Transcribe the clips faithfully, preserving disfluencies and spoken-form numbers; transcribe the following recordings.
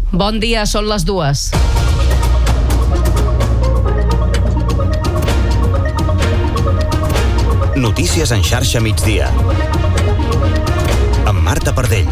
Bon dia, són les dues. Notícies en xarxa migdia. Amb Marta Pardell.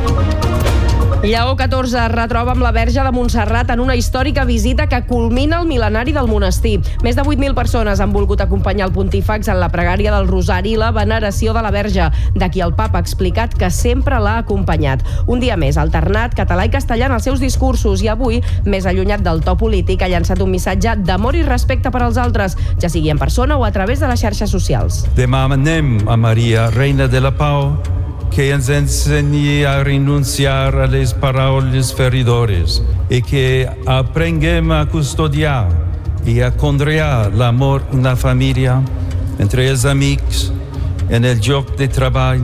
Lleó catorze es retroba amb la Verge de Montserrat en una històrica visita que culmina el mil·lenari del monestir. Més de vuit mil persones han volgut acompanyar el pontífex en la pregària del Rosari i la veneració de la Verge, de qui el papa ha explicat que sempre l'ha acompanyat. Un dia més, alternat català i castellà en els seus discursos, i avui, més allunyat del to polític, ha llançat un missatge d'amor i respecte per als altres, ja sigui en persona o a través de les xarxes socials. Demanem a Maria, Reina de la Pau, que ens ensenyi a renunciar a les paraules feridores i que aprenguem a custodiar i a conrear l'amor en la família, entre els amics, en el lloc de treball,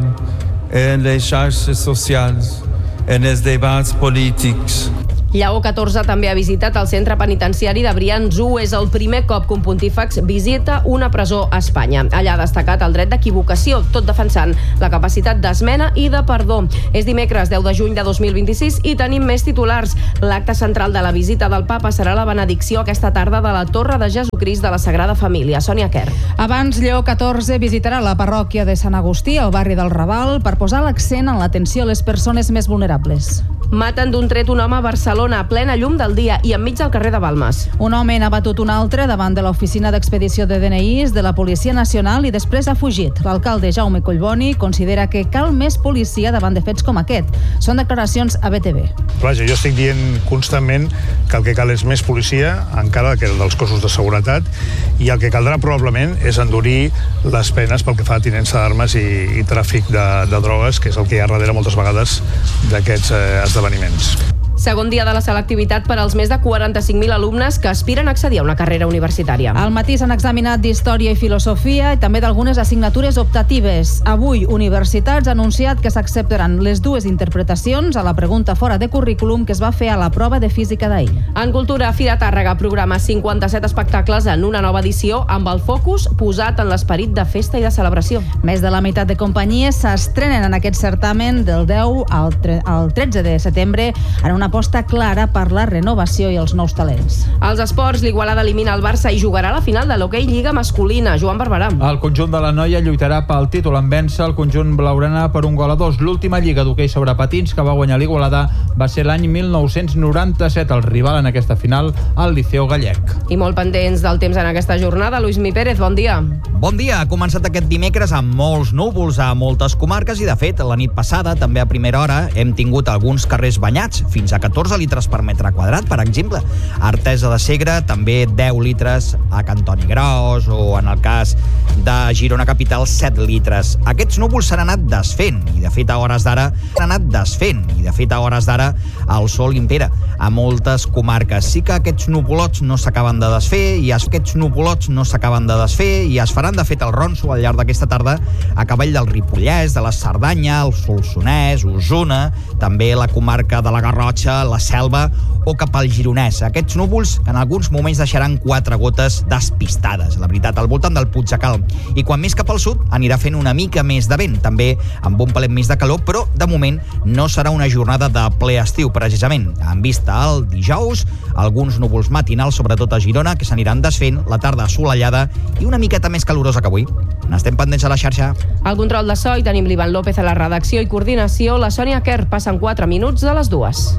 en les xarxes socials, en els debats polítics. Lleó catorze també ha visitat el centre penitenciari de Brians-u. És el primer cop que un pontífex visita una presó a Espanya. Allà ha destacat el dret d'equivocació, tot defensant la capacitat d'esmena i de perdó. És dimecres deu de juny de dos mil vint-i-sis i tenim més titulars. L'acte central de la visita del papa serà la benedicció aquesta tarda de la Torre de Jesucrist de la Sagrada Família. Sònia Quer. Abans, Lleó catorze visitarà la parròquia de Sant Agustí, al barri del Raval, per posar l'accent en l'atenció a les persones més vulnerables. Maten d'un tret un home a Barcelona a plena llum del dia i enmig del carrer de Balmes. Un home n'ha batut un altre davant de l'oficina d'expedició de D N Is de la Policia Nacional i després ha fugit. L'alcalde Jaume Collboni considera que cal més policia davant de fets com aquest. Són declaracions a B T V. Vaja, jo estic dient constantment que el que cal és més policia, encara que dels cossos de seguretat, i el que caldrà probablement és endurir les penes pel que fa a tinença d'armes i, i tràfic de, de drogues, que és el que hi ha darrere moltes vegades d'aquests eh, esdeveniments. Segon dia de la selectivitat per als més de quaranta-cinc mil alumnes que aspiren a accedir a una carrera universitària. Al matí s'han examinat d'Història i Filosofia i també d'algunes assignatures optatives. Avui, Universitats ha anunciat que s'acceptaran les dues interpretacions a la pregunta fora de currículum que es va fer a la prova de física d'ahir. En Cultura, Fira Tàrrega programa cinquanta-set espectacles en una nova edició amb el focus posat en l'esperit de festa i de celebració. Més de la meitat de companyies s'estrenen en aquest certamen del deu al tretze de setembre en una aposta clara per la renovació i els nous talents. Als esports, l'Igualada elimina el Barça i jugarà a la final de l'Hoquei Lliga masculina. Joan Barberà. El conjunt de la noia lluitarà pel títol en vèncer el conjunt blaugrana per un gol a dos. L'última lliga d'hoquei sobre patins que va guanyar l'Igualada va ser l'any mil nou-cents noranta-set. El rival en aquesta final, el Liceu Gallec. I molt pendents del temps en aquesta jornada. Lluís Mi Pérez, bon dia. Bon dia. Ha començat aquest dimecres amb molts núvols a moltes comarques i, de fet, la nit passada, també a primera hora, hem tingut alguns carrers banyats, fins a catorze litres per metre quadrat, per exemple. A Artesa de Segre, també deu litres a Cantoni Gros, o en el cas de Girona Capital, set litres. Aquests núvols s'han anat desfent, i de fet a hores d'ara s'han anat desfent, i de fet a hores d'ara el sol impera a moltes comarques. Sí que aquests nuvolots no s'acaben de desfer, i aquests nuvolots no s'acaben de desfer, i es faran de fet el ronso al llarg d'aquesta tarda a cavall del Ripollès, de la Cerdanya, el Solsonès, Osona, també la comarca de la Garrotxa, la Selva o cap al Gironès. Aquests núvols en alguns moments deixaran quatre gotes despistades, la veritat, al voltant del Puig de Calm. I quan més cap al sud anirà fent una mica més de vent, també amb un palet més de calor, però de moment no serà una jornada de ple estiu, precisament. En vista al dijous, alguns núvols matinals, sobretot a Girona, que s'aniran desfent, la tarda assolellada i una miqueta més calorosa que avui. N'estem pendents a la xarxa. Al control de so hi tenim l'Ivan López a la redacció i coordinació. La Sònia Quer. Passen quatre minuts de les dues.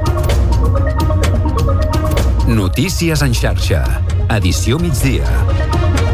Notícies en xarxa. Edició migdia.